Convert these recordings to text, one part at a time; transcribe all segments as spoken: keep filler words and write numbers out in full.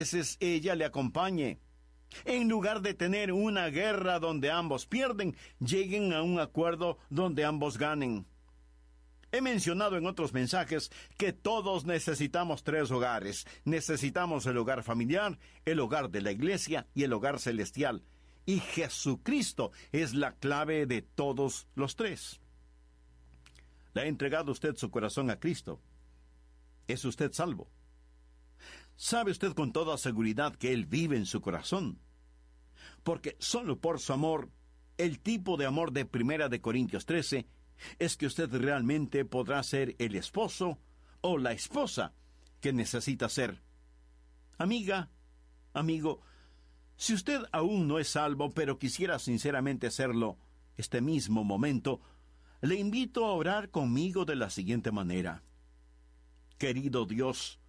veces ella le acompañe. En lugar de tener una guerra donde ambos pierden, lleguen a un acuerdo donde ambos ganen. He mencionado en otros mensajes que todos necesitamos tres hogares. Necesitamos el hogar familiar, el hogar de la iglesia y el hogar celestial. Y Jesucristo es la clave de todos los tres. ¿Le ha entregado usted su corazón a Cristo? ¿Es usted salvo? ¿Sabe usted con toda seguridad que Él vive en su corazón? Porque solo por su amor, el tipo de amor de Primera de Corintios trece, es que usted realmente podrá ser el esposo o la esposa que necesita ser. Amiga, amigo, si usted aún no es salvo, pero quisiera sinceramente serlo este mismo momento, le invito a orar conmigo de la siguiente manera. Querido Dios,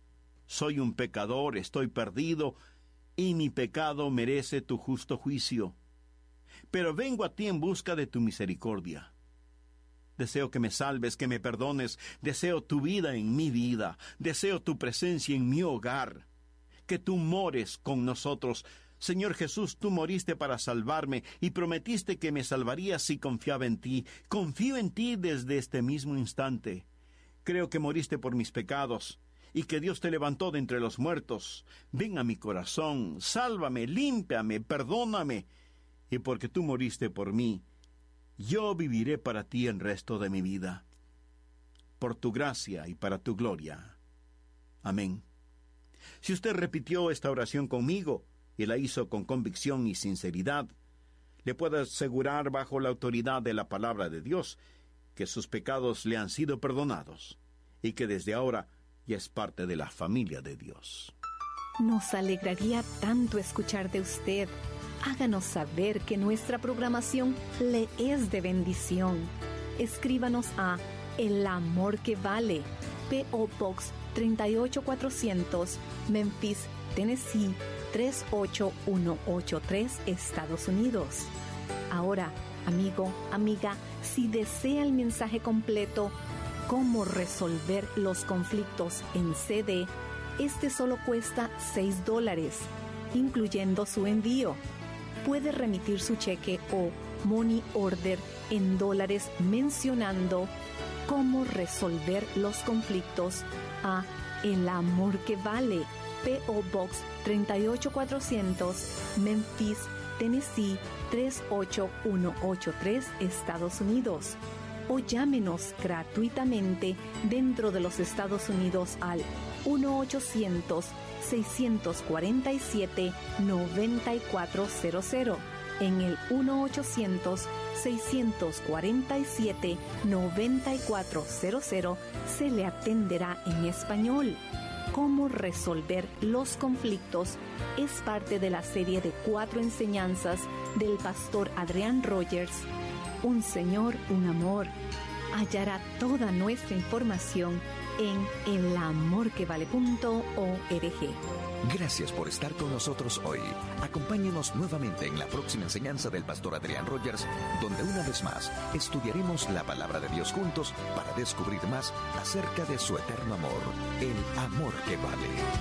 soy un pecador, estoy perdido, y mi pecado merece tu justo juicio. Pero vengo a ti en busca de tu misericordia. Deseo que me salves, que me perdones. Deseo tu vida en mi vida. Deseo tu presencia en mi hogar. Que tú mores con nosotros. Señor Jesús, tú moriste para salvarme y prometiste que me salvarías si confiaba en ti. Confío en ti desde este mismo instante. Creo que moriste por mis pecados y que Dios te levantó de entre los muertos. Ven a mi corazón, sálvame, límpiame, perdóname. Y porque tú moriste por mí, yo viviré para ti el resto de mi vida. Por tu gracia y para tu gloria. Amén. Si usted repitió esta oración conmigo y la hizo con convicción y sinceridad, le puedo asegurar bajo la autoridad de la palabra de Dios que sus pecados le han sido perdonados y que desde ahora ya es parte de la familia de Dios. Nos alegraría tanto escuchar de usted. Háganos saber que nuestra programación le es de bendición. Escríbanos a El Amor que Vale, P O Box treinta y ocho cuatrocientos, Memphis, Tennessee tres ocho uno ocho tres, Estados Unidos. Ahora, amigo, amiga, si desea el mensaje completo, ¿Cómo resolver los conflictos en C D? Este solo cuesta seis dólares, incluyendo su envío. Puede remitir su cheque o money order en dólares mencionando cómo resolver los conflictos a El Amor que Vale, P O Box treinta y ocho cuatrocientos, Memphis, Tennessee tres ocho uno ocho tres, Estados Unidos. O llámenos gratuitamente dentro de los Estados Unidos al uno ochocientos, seis cuatro siete, nueve cuatro cero cero. En el uno ochocientos, seis cuatro siete, nueve cuatro cero cero se le atenderá en español. Cómo resolver los conflictos es parte de la serie de cuatro enseñanzas del pastor Adrián Rogers. Un Señor, un amor. Hallará toda nuestra información en el amor que vale punto org. Gracias por estar con nosotros hoy. Acompáñenos nuevamente en la próxima enseñanza del pastor Adrián Rogers, donde una vez más estudiaremos la palabra de Dios juntos para descubrir más acerca de su eterno amor, el amor que vale.